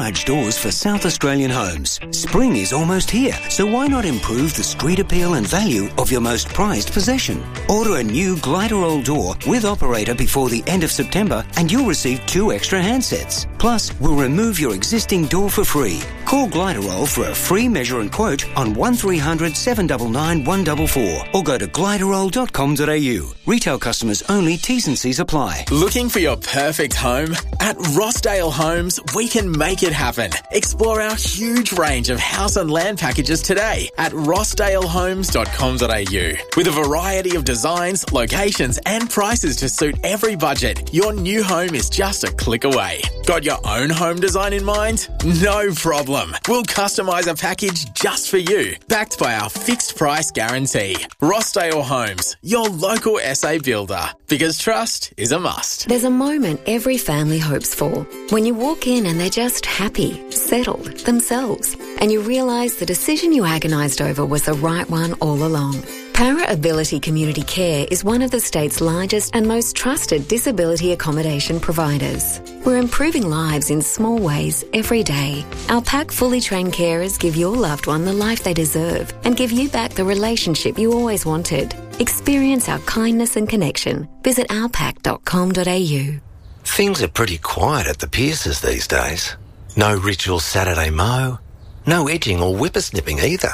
Large doors for South Australian homes. Spring is almost here, so why not improve the street appeal and value of your most prized possession? Order a new Gliderol door with operator before the end of September and you'll receive 2 extra handsets. Plus, we'll remove your existing door for free. Call Gliderol for a free measure and quote on 1300 799 144 or go to gliderol.com.au. Retail customers only, T's and C's apply. Looking for your perfect home? At Rossdale Homes, we can make it happen. Explore our huge range of house and land packages today at rossdalehomes.com.au. With a variety of designs, locations and prices to suit every budget, your new home is just a click away. Got your own home design in mind? No problem. We'll customise a package just for you, backed by our fixed price guarantee. Rossdale Homes, your local SA builder. Because trust is a must. There's a moment every family hopes for. When you walk in and they're just happy, settled, themselves, and you realise the decision you agonised over was the right one all along. Para Ability Community Care is one of the state's largest and most trusted disability accommodation providers. We're improving lives in small ways every day. Our PAC fully trained carers give your loved one the life they deserve and give you back the relationship you always wanted. Experience our kindness and connection. Visit ourpac.com.au. Things are pretty quiet at the Pierces these days. No ritual Saturday mow, no edging or whippersnipping either.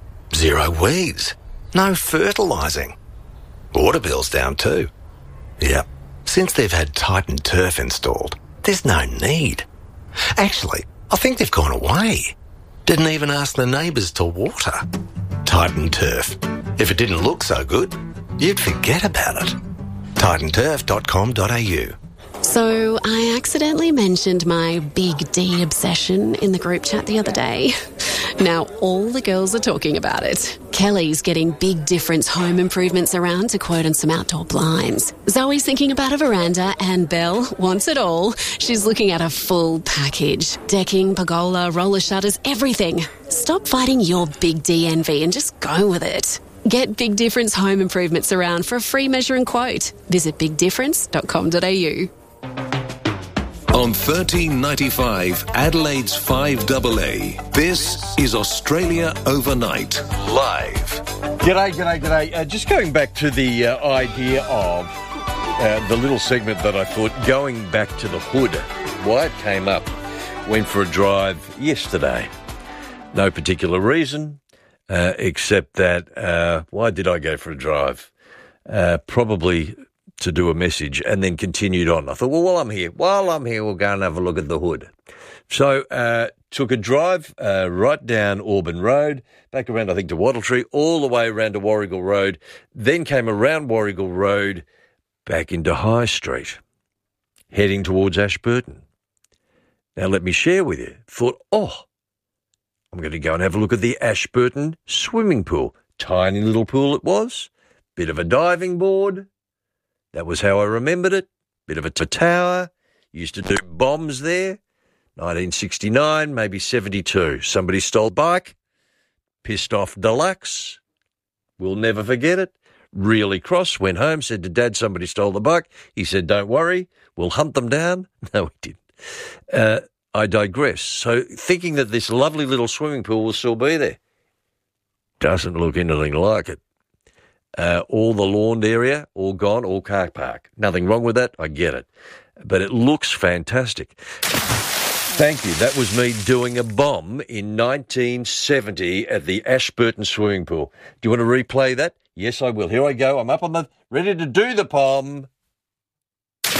0 weeds, no fertilising. Water bill's down too. Yep, since they've had Titan Turf installed, there's no need. Actually, I think they've gone away. Didn't even ask the neighbours to water. Titan Turf. If it didn't look so good, you'd forget about it. titanturf.com.au. So I accidentally mentioned my Big D obsession in the group chat the other day. Now all the girls are talking about it. Kelly's getting Big Difference home improvements around to quote on some outdoor blinds. Zoe's thinking about a veranda and Belle wants it all. She's looking at a full package. Decking, pergola, roller shutters, everything. Stop fighting your Big D envy and just go with it. Get Big Difference home improvements around for a free measure and quote. Visit bigdifference.com.au. On 1395 Adelaide's 5AA, this is Australia Overnight, live. G'day. Just going back to the idea of the little segment that I thought, going back to the hood, why it came up. Went for a drive yesterday. No particular reason, except that, why did I go for a drive? Probably to do a message, and then continued on. I thought, well, while I'm here, we'll go and have a look at the hood. So took a drive right down Auburn Road, back around, I think, to Wattletree, all the way around to Warrigal Road, then came around Warrigal Road, back into High Street, heading towards Ashburton. Now, let me share with you. Thought, I'm going to go and have a look at the Ashburton swimming pool. Tiny little pool it was, bit of a diving board. That was how I remembered it. Bit of a tower. Used to do bombs there. 1969, maybe 72. Somebody stole bike. Pissed off Deluxe. We'll never forget it. Really cross. Went home, said to Dad, somebody stole the bike. He said, don't worry, we'll hunt them down. No, he didn't. I digress. So thinking that this lovely little swimming pool will still be there. Doesn't look anything like it. All the lawned area, all gone, all car park. Nothing wrong with that, I get it. But it looks fantastic. Thank you. That was me doing a bomb in 1970 at the Ashburton swimming pool. Do you want to replay that? Yes, I will. Here I go. I'm up on ready to do the bomb. Look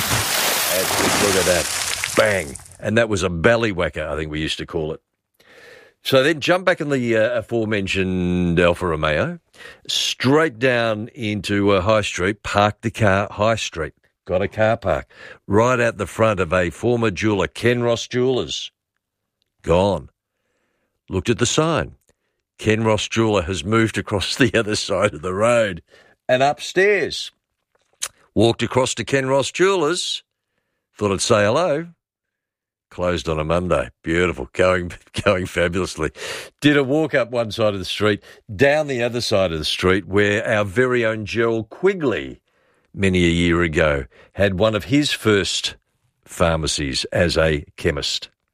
at that. Bang. And that was a ballywhacker, I think we used to call it. So then jump back in the aforementioned Alfa Romeo, straight down into High Street, parked the car, High Street, got a car park, right out the front of a former jeweller, Ken Ross Jewellers. Gone. Looked at the sign. Ken Ross Jeweller has moved across the other side of the road and upstairs. Walked across to Ken Ross Jewellers, thought I'd say hello. Closed on a Monday. Beautiful. Going fabulously. Did a walk up one side of the street, down the other side of the street, where our very own Gerald Quigley, many a year ago, had one of his first pharmacies as a chemist.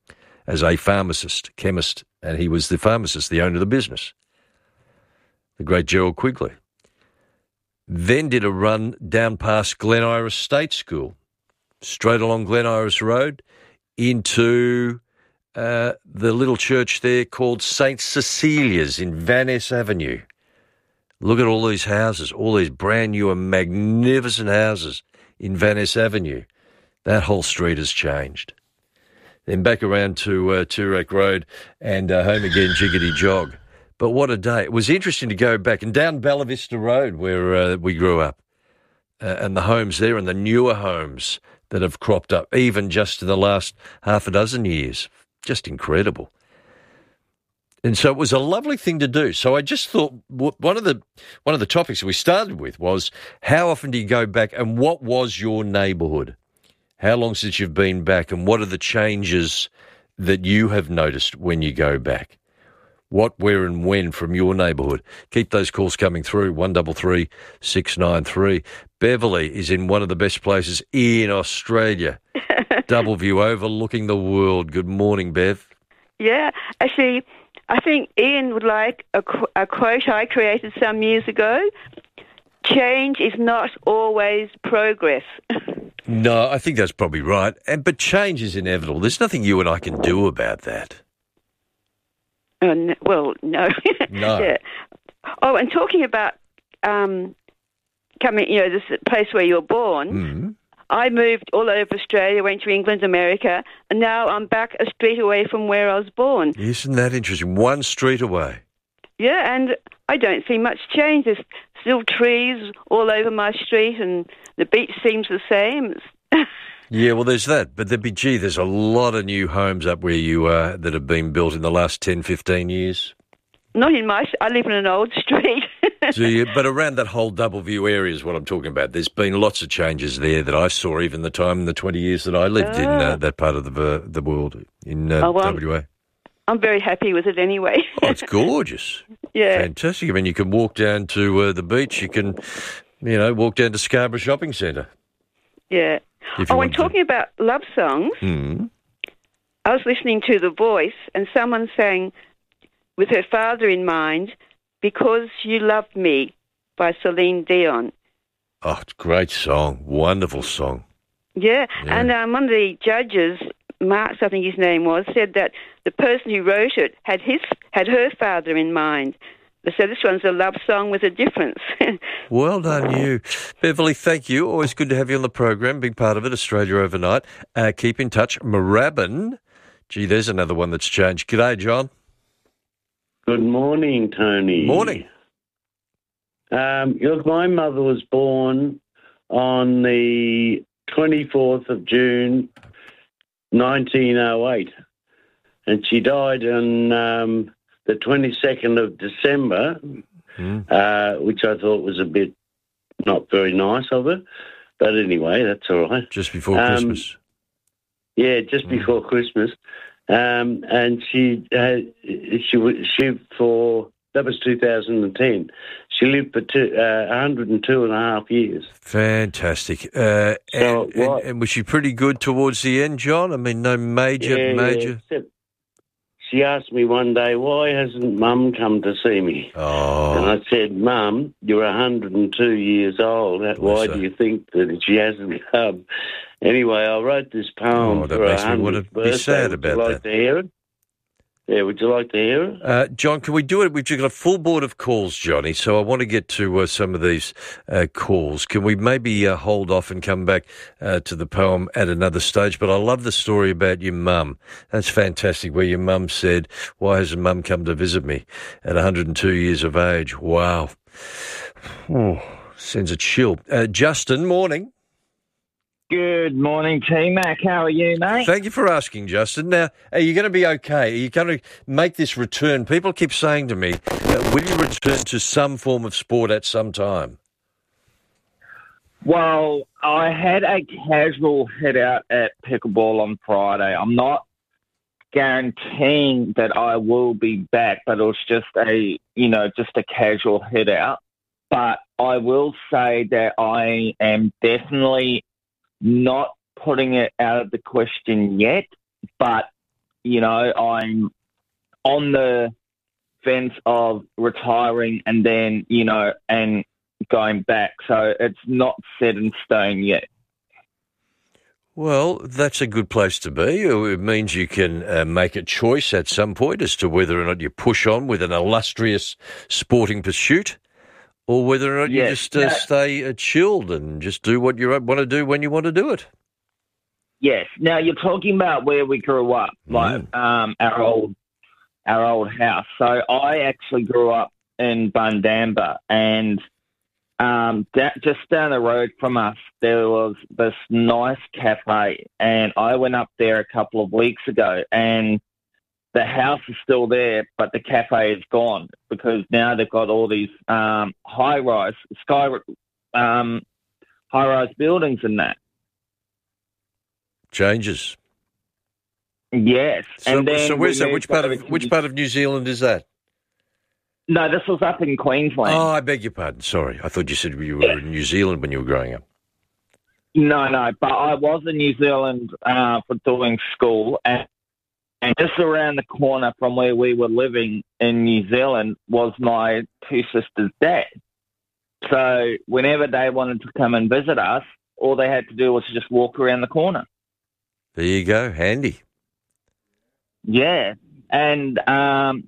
as a pharmacist, chemist, and he was the pharmacist, the owner of the business, the great Gerald Quigley. Then did a run down past Glen Iris State School, straight along Glen Iris Road, into the little church there called St. Cecilia's in Van Ness Avenue. Look at all these houses, all these brand new and magnificent houses in Van Ness Avenue. That whole street has changed. Then back around to Toorak Road and home again, Jiggity Jog. But what a day. It was interesting to go back and down Bella Vista Road where we grew up and the homes there and the newer homes that have cropped up even just in the last half a dozen years. Just incredible. And so it was a lovely thing to do. So I just thought one of the topics we started with was how often do you go back and what was your neighbourhood? How long since you've been back and what are the changes that you have noticed when you go back? What, where and when from your neighbourhood? Keep those calls coming through, 133 693. Beverly is in one of the best places in Australia, Doubleview overlooking the world. Good morning, Bev. Yeah, actually, I think Ian would like a quote I created some years ago. Change is not always progress. No, I think that's probably right. But change is inevitable. There's nothing you and I can do about that. Well, no. No. Yeah. Oh, and talking about coming, this place where you were born, I moved all over Australia, went to England, America, and now I'm back a street away from where I was born. Isn't that interesting? One street away. Yeah, and I don't see much change. There's still trees all over my street, and the beach seems the same. Yeah, well, there's that. But there's a lot of new homes up where you are that have been built in the last 10, 15 years. Not in my... I live in an old street. Do you? But around that whole Doubleview area is what I'm talking about. There's been lots of changes there that I saw even the time in the 20 years that I lived in that part of the world in WA. I'm very happy with it anyway. Oh, it's gorgeous. Yeah. Fantastic. I mean, you can walk down to the beach. You can, walk down to Scarborough Shopping Centre. Yeah. When talking about love songs, I was listening to The Voice and someone sang with her father in mind, Because You Loved Me by Celine Dion. Oh, it's a great song. Wonderful song. Yeah. And one of the judges, Marks, I think his name was, said that the person who wrote it had her father in mind. So this one's a love song with a difference. Well done, you. Beverly, thank you. Always good to have you on the program. Big part of it, Australia Overnight. Keep in touch. Moorabbin. Gee, there's another one that's changed. G'day, John. Good morning, Tony. Morning. Look, my mother was born on the 24th of June, 1908, and she died on the 22nd of December, which I thought was a bit not very nice of her. But anyway, that's all right. Just before Christmas. Yeah, just before Christmas. And she for, that was 2010. She lived for 102 and a half years. Fantastic. And was she pretty good towards the end, John? I mean, no major... Except she asked me one day, why hasn't Mum come to see me? Oh. And I said, Mum, you're 102 years old. Why do you think that she hasn't come? Anyway, I wrote this poem for her 100th birthday. Be sad about that. Would you like to hear it? Yeah, would you like to hear it? John, can we do it? We've got a full board of calls, Johnny, so I want to get to some of these calls. Can we maybe hold off and come back to the poem at another stage? But I love the story about your mum. That's fantastic, where your mum said, why hasn't Mum come to visit me at 102 years of age? Wow. Ooh, sends a chill. Justin, morning. Good morning, T-Mac. How are you, mate? Thank you for asking, Justin. Now, are you going to be okay? Are you going to make this return? People keep saying to me, will you return to some form of sport at some time? Well, I had a casual hit out at pickleball on Friday. I'm not guaranteeing that I will be back, but it was just a casual hit out. But I will say that I am definitely not putting it out of the question yet, but I'm on the fence of retiring and then, and going back. So it's not set in stone yet. Well, that's a good place to be. It means you can make a choice at some point as to whether or not you push on with an illustrious sporting pursuit or whether or not you just stay chilled and just do what you want to do when you want to do it. Yes. Now, you're talking about where we grew up, like our old house. So I actually grew up in Bundamba, and just down the road from us, there was this nice cafe, and I went up there a couple of weeks ago, and the house is still there, but the cafe is gone because now they've got all these high-rise buildings in that. Changes. Yes. So, and then where's that? Which part of New Zealand is that? No, this was up in Queensland. Oh, I beg your pardon. Sorry. I thought you said you were in New Zealand when you were growing up. No, but I was in New Zealand for doing school, and just around the corner from where we were living in New Zealand was my two sisters' dad. So whenever they wanted to come and visit us, all they had to do was just walk around the corner. There you go. Handy. Yeah. And, but,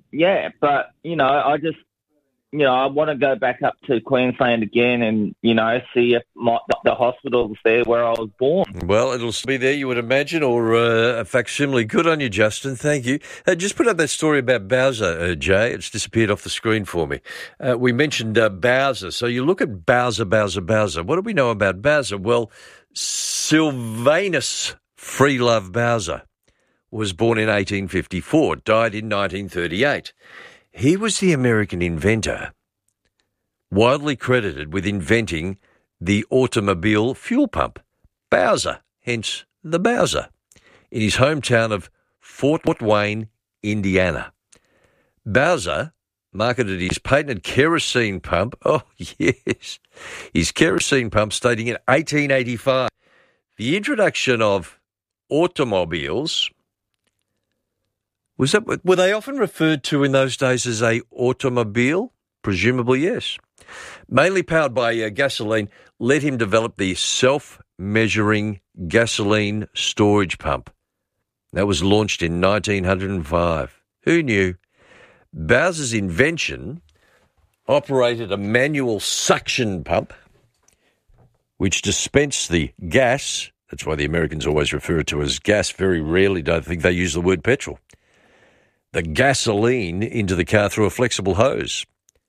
I just, I want to go back up to Queensland again and, see if the hospital's there where I was born. Well, it'll be there, you would imagine, or a facsimile. Good on you, Justin. Thank you. Just put up that story about Bowser, Jay. It's disappeared off the screen for me. We mentioned Bowser. So you look at Bowser. What do we know about Bowser? Well, Sylvanus Freelove Bowser was born in 1854, died in 1938. He was the American inventor, widely credited with inventing the automobile fuel pump, Bowser, hence the Bowser, in his hometown of Fort Wayne, Indiana. Bowser marketed his patented kerosene pump, his kerosene pump stating in 1885, the introduction of automobiles. Were they often referred to in those days as a automobile? Presumably, yes. Mainly powered by gasoline, let him develop the self-measuring gasoline storage pump. That was launched in 1905. Who knew? Bowser's invention operated a manual suction pump which dispensed the gas. That's why the Americans always refer to it as gas. Very rarely don't think they use the word petrol. The gasoline into the car through a flexible hose.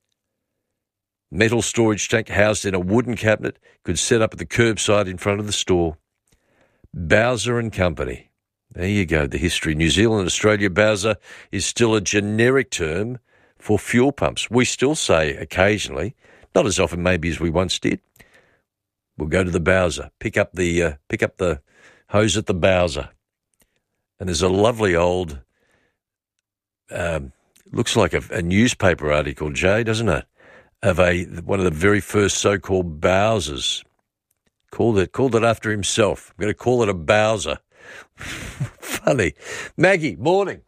Metal storage tank housed in a wooden cabinet could set up at the curbside in front of the store. Bowser and Company. There you go, the history. New Zealand, Australia, Bowser is still a generic term for fuel pumps. We still say occasionally, not as often maybe as we once did, we'll go to the Bowser, pick up the hose at the Bowser. And there's a lovely old... looks like a newspaper article, Jay, doesn't it? Of one of the very first so-called Bowsers. Called it after himself. I'm going to call it a Bowser. Funny. Maggie, morning.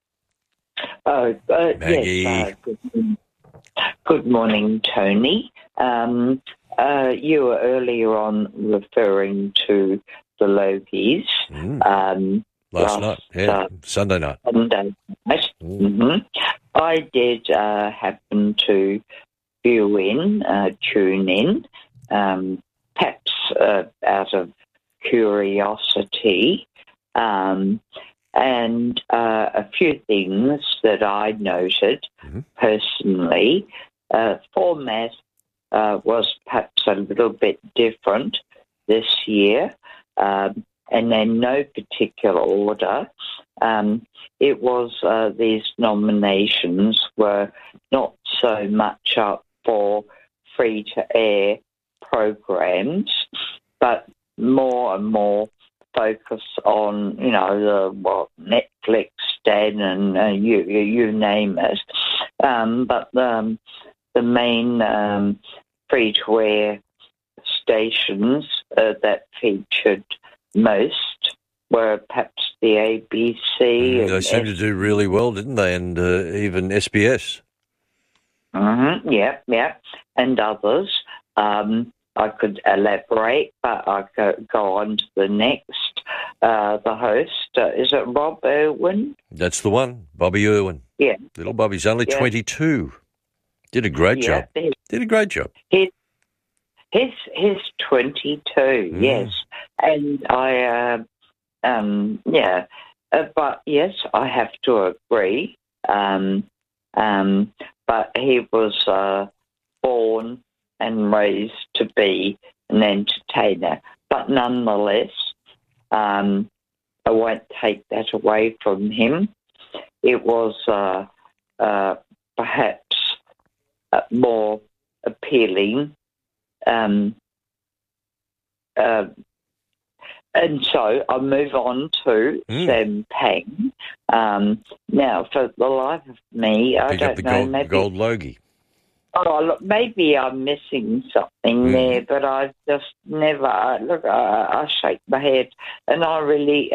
Maggie. Yes, good morning, Tony. You were earlier on referring to the Logies. Last night, Sunday night. Mm-hmm. I did happen to tune in, perhaps out of curiosity, and a few things that I noted personally. Format was perhaps a little bit different this year. And in no particular order, it was these nominations were not so much up for free-to-air programs, but more and more focus on, Netflix, Dan, and you name it. But the main free-to-air stations that featured most were perhaps the ABC. They seemed to do really well, didn't they? And even SBS. Yeah, and others. I could elaborate, but I could go on to the next. The host, is it Rob Irwin? That's the one, Bobby Irwin. Yeah. Little Bobby's only 22. Did a great job. Did a great job. He's 22, yes. And I, but yes, I have to agree. But he was born and raised to be an entertainer. But nonetheless, I won't take that away from him. It was perhaps more appealing. And so I move on to Sam Pang. Now, for the life of me, I don't know. Maybe gold Logie. Oh, look, maybe I'm missing something there, but I just never. I shake my head, and I really,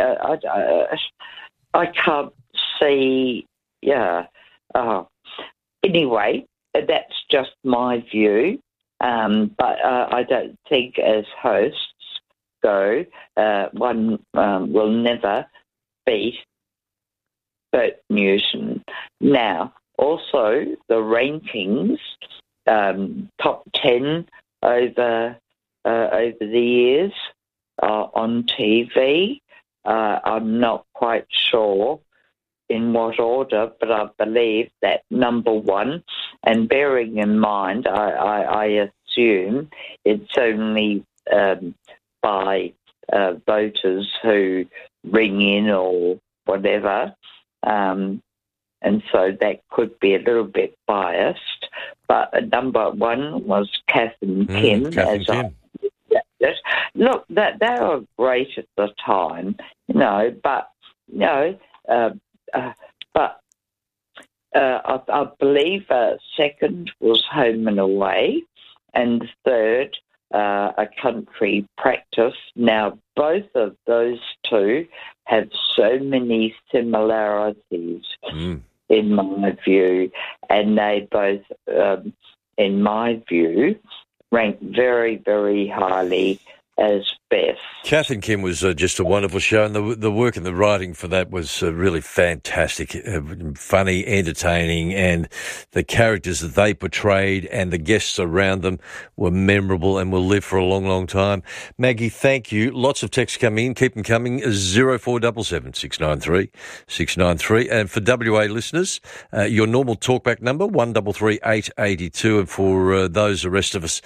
I can't see. Yeah. Anyway, that's just my view. But I don't think, as hosts go, one will never beat Bert Newton. Now, also the rankings, top 10 over the years on TV. I'm not quite sure in what order, but I believe that number one, and bearing in mind, I assume it's only by voters who ring in or whatever, and so that could be a little bit biased. But number one was Kath and Kim. Look, they were great at the time, but I believe second was Home and Away, and third, A Country Practice. Now, both of those two have so many similarities, in my view, and they both, in my view, rank very, very highly as best. Kath and Kim was just a wonderful show, and the work and the writing for that was really fantastic, funny, entertaining, and the characters that they portrayed and the guests around them were memorable and will live for a long, long time. Maggie, thank you. Lots of texts coming in. Keep them coming. 0477 693 693. And for WA listeners, your normal talkback number, 133 882. And for those, the rest of us,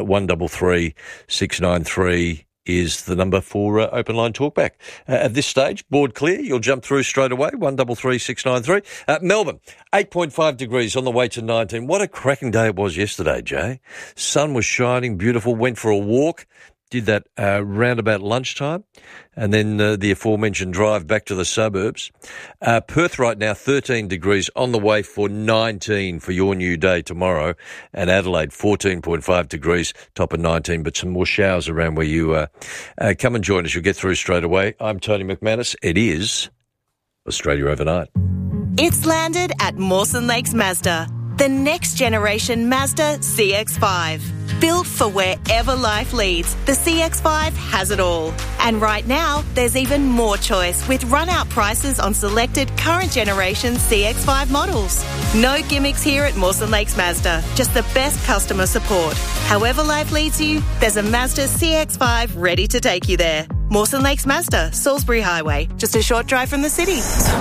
133 693. Is the number for open line talkback. At this stage, board clear. You'll jump through straight away, 133 693. Melbourne, 8.5 degrees on the way to 19. What a cracking day it was yesterday, Jay. Sun was shining, beautiful. Went for a walk. Did that round about lunchtime, and then the aforementioned drive back to the suburbs. Perth right now, 13 degrees, on the way for 19 for your new day tomorrow. And Adelaide, 14.5 degrees, top of 19, but some more showers around where you are. Come and join us. You'll get through straight away. I'm Tony McManus. It is Australia Overnight. It's landed at Mawson Lakes Mazda, the next generation Mazda CX-5. Built for wherever life leads, the CX-5 has it all. And right now, there's even more choice with run-out prices on selected current generation CX-5 models. No gimmicks here at Mawson Lakes Mazda, just the best customer support. However life leads you, there's a Mazda CX-5 ready to take you there. Mawson Lakes Mazda, Salisbury Highway, just a short drive from the city.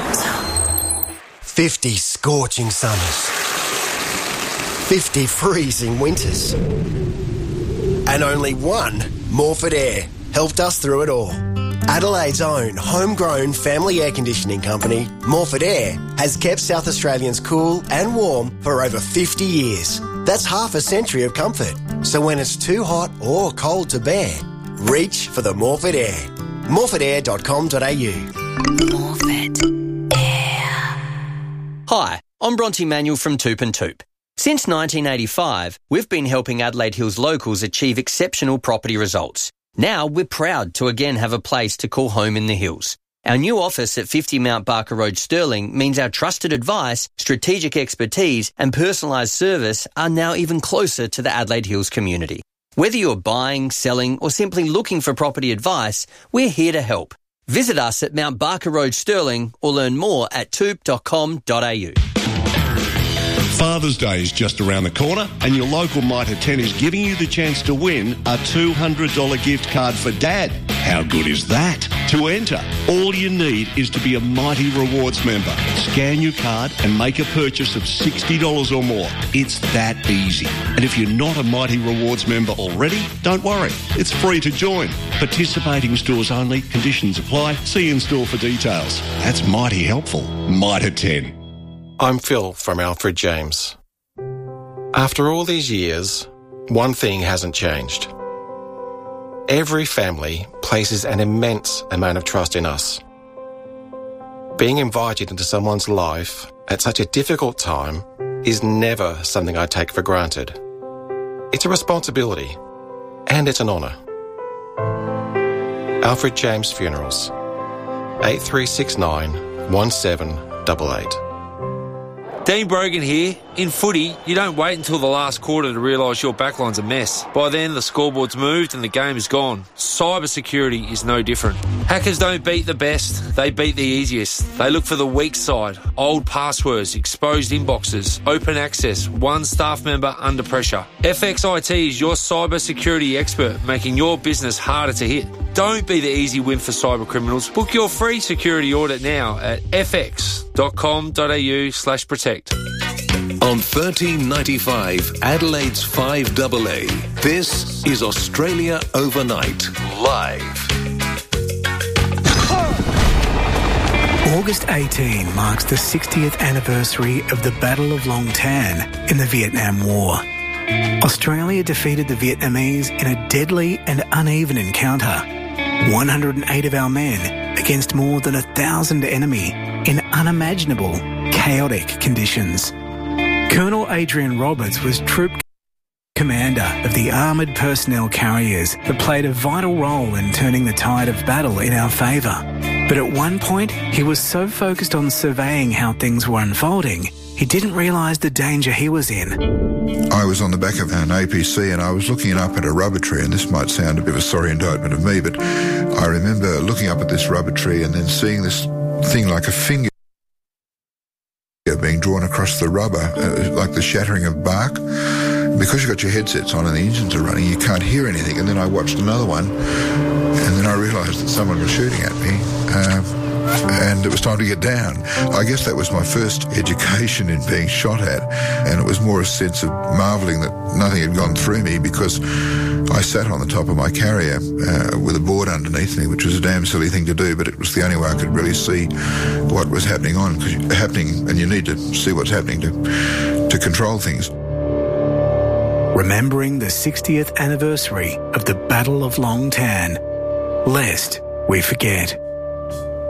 50 scorching summers. 50 freezing winters. And only one Morford Air helped us through it all. Adelaide's own homegrown family air conditioning company, Morford Air, has kept South Australians cool and warm for over 50 years. That's half a century of comfort. So when it's too hot or cold to bear, reach for the Morford Air. morfordair.com.au. Morford Air. Hi, I'm Bronte Manuel from Toop and Toop. Since 1985, we've been helping Adelaide Hills locals achieve exceptional property results. Now we're proud to again have a place to call home in the hills. Our new office at 50 Mount Barker Road, Stirling, means our trusted advice, strategic expertise and personalised service are now even closer to the Adelaide Hills community. Whether you're buying, selling or simply looking for property advice, we're here to help. Visit us at Mount Barker Road, Stirling, or learn more at toop.com.au. Father's Day is just around the corner and your local Mitre 10 is giving you the chance to win a $200 gift card for Dad. How good is that? To enter, all you need is to be a Mighty Rewards member. Scan your card and make a purchase of $60 or more. It's that easy. And if you're not a Mighty Rewards member already, don't worry. It's free to join. Participating stores only. Conditions apply. See you in store for details. That's mighty helpful. Mitre 10. I'm Phil from Alfred James. After all these years, one thing hasn't changed. Every family places an immense amount of trust in us. Being invited into someone's life at such a difficult time is never something I take for granted. It's a responsibility, and it's an honour. Alfred James Funerals, 8369 1788. Dean Brogan here. In footy, you don't wait until the last quarter to realise your backline's a mess. By then, the scoreboard's moved and the game is gone. Cyber security is no different. Hackers don't beat the best, they beat the easiest. They look for the weak side, old passwords, exposed inboxes, open access, one staff member under pressure. FXIT is your cyber security expert, making your business harder to hit. Don't be the easy win for cyber criminals. Book your free security audit now at fx.com.au/protect. On 1395 Adelaide's 5AA, this is Australia Overnight, live. August 18 marks the 60th anniversary of the Battle of Long Tan in the Vietnam War. Australia defeated the Vietnamese in a deadly and uneven encounter. 108 of our men against more than 1,000 enemy in unimaginable, chaotic conditions. Colonel Adrian Roberts was troop commander of the armoured personnel carriers that played a vital role in turning the tide of battle in our favour. But at one point, he was so focused on surveying how things were unfolding, he didn't realise the danger he was in. I was on the back of an APC and I was looking up at a rubber tree, and this might sound a bit of a sorry indictment of me, but I remember looking up at this rubber tree and then seeing this thing like a finger being drawn across the rubber, like the shattering of bark. Because you've got your headsets on and the engines are running, you can't hear anything. And then I watched another one, and then I realised that someone was shooting at me, and it was time to get down. I guess that was my first education in being shot at, and it was more a sense of marvelling that nothing had gone through me, because I sat on the top of my carrier with a board underneath me, which was a damn silly thing to do, but it was the only way I could really see what was happening and you need to see what's happening to control things. Remembering the 60th anniversary of the Battle of Long Tan, lest we forget.